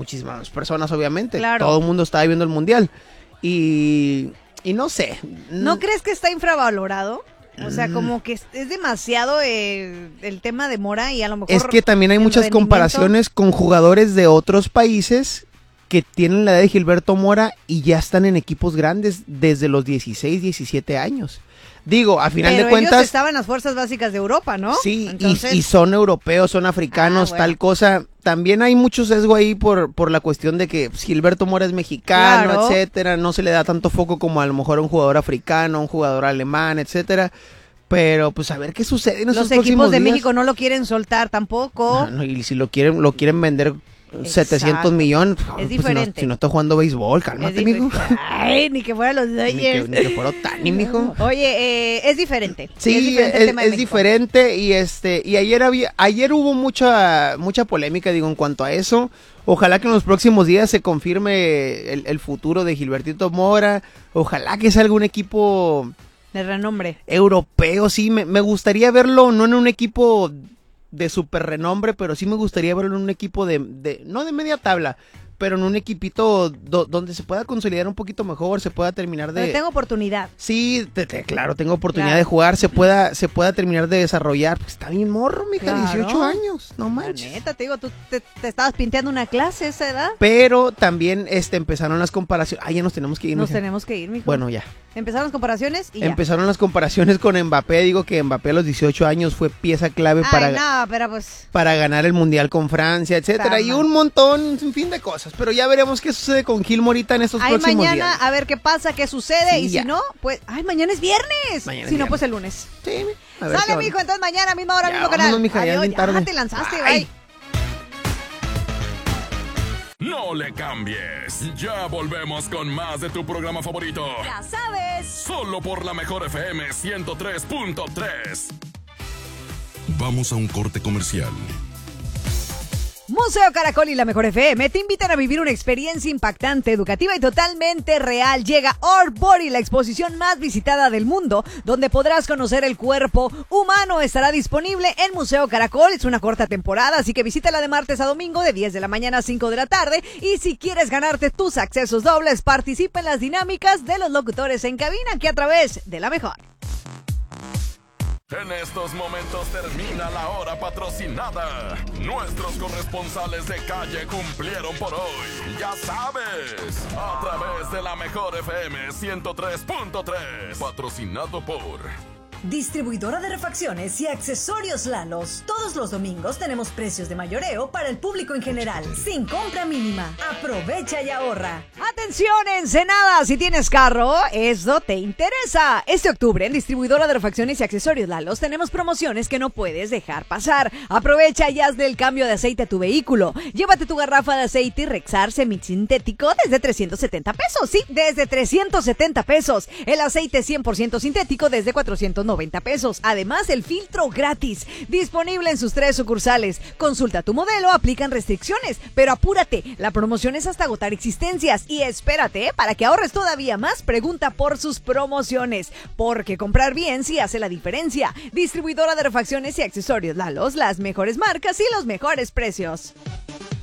muchísimas personas, obviamente. Claro. Todo el mundo estaba viendo el mundial. Y no sé. ¿No crees que está infravalorado? O sea, como que es demasiado el tema de Mora y a lo mejor... Es que también hay muchas comparaciones con jugadores de otros países que tienen la edad de Gilberto Mora y ya están en equipos grandes desde los 16, 17 años. Digo, a final de cuentas... ellos estaban en las fuerzas básicas de Europa, ¿no? Sí, entonces... y son europeos, son africanos, bueno. tal cosa. También hay mucho sesgo ahí por la cuestión de que Gilberto Mora es mexicano, Claro. etcétera. No se le da tanto foco como a lo mejor a un jugador africano, un jugador alemán, etcétera. Pero pues a ver qué sucede en estos próximos días. Los equipos de México no lo quieren soltar tampoco. No, y si lo quieren vender 700 millones. Es diferente. Si no está jugando béisbol, cálmate, mijo. Ay, ni que fuera los Dodgers. Ni que fuera Otani, mijo. Oye, es diferente. Sí, es diferente el tema de es México. diferente y ayer hubo mucha polémica, digo, en cuanto a eso. Ojalá que en los próximos días se confirme el futuro de Gilbertito Mora. Ojalá que salga un equipo de renombre europeo. Sí, me gustaría verlo, no en un equipo de super renombre, pero sí me gustaría verlo en un equipo no de media tabla, pero en un equipito donde se pueda consolidar un poquito mejor, se pueda terminar de... Pero tengo oportunidad. Sí, claro, tengo oportunidad Claro. de jugar, se pueda terminar de desarrollar. Pues está bien morro, mija, Claro. 18 años, no La manches. neta, te digo, tú te estabas pinteando una clase a esa edad. Pero también empezaron las comparaciones. Ya nos tenemos que ir, Nos mija. tenemos que ir, mijo. Bueno, ya. Empezaron las comparaciones y ya. Empezaron las comparaciones con Mbappé. Digo que Mbappé a los 18 años fue pieza clave No, pero pues... para ganar el Mundial con Francia, etcétera. Y un montón, un fin de cosas. Pero ya veremos qué sucede con Gil Morita en estos próximos mañana, días. a ver qué pasa, qué sucede. Sí, y ya. si no, pues... mañana es viernes. Mañana es si no, viernes. pues el lunes. Sí, a ver qué Sale, onda. mijo, entonces mañana, misma hora, Ya, mismo canal. vámonos, mija, ya es bien tarde. te lanzaste, Ay. bye. No le cambies. Ya volvemos con más de tu programa favorito. Ya sabes. Solo por la mejor FM 103.3. Vamos a un corte comercial. Museo Caracol y la Mejor FM te invitan a vivir una experiencia impactante, educativa y totalmente real. Llega Our Body, la exposición más visitada del mundo, donde podrás conocer el cuerpo humano. Estará disponible en Museo Caracol. Es una corta temporada, así que visítala de martes a domingo de 10 de la mañana a 5 de la tarde. Y si quieres ganarte tus accesos dobles, participa en las dinámicas de los locutores en cabina, aquí a través de la Mejor. En estos momentos termina la hora patrocinada. Nuestros corresponsales de calle cumplieron por hoy. Ya sabes, a través de la mejor FM 103.3. Patrocinado por... Distribuidora de refacciones y accesorios Lalos. Todos los domingos tenemos precios de mayoreo para el público en general, sin compra mínima. Aprovecha y ahorra. Atención, Ensenada, si tienes carro, esto te interesa. Este octubre en Distribuidora de Refacciones y Accesorios Lalos tenemos promociones que no puedes dejar pasar. Aprovecha y hazle el cambio de aceite a tu vehículo. Llévate tu garrafa de aceite Rexar semisintético desde 370 pesos. Sí, desde 370 pesos. El aceite 100% sintético desde 490 pesos. Además, el filtro gratis. Disponible en sus 3 sucursales. Consulta tu modelo, aplican restricciones, pero apúrate. La promoción es hasta agotar existencias. Y espérate, para que ahorres todavía más, pregunta por sus promociones. Porque comprar bien sí hace la diferencia. Distribuidora de refacciones y accesorios Lalos, las mejores marcas y los mejores precios.